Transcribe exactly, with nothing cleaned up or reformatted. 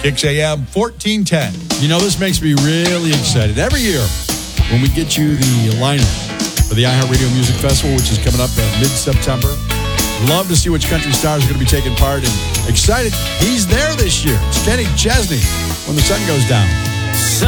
Kix A M fourteen ten. You know, this makes me really excited. Every year, when we get you the lineup for the iHeartRadio Music Festival, which is coming up in mid-September, love to see which country stars are going to be taking part. And excited, he's there this year. It's Kenny Chesney, When the Sun Goes Down.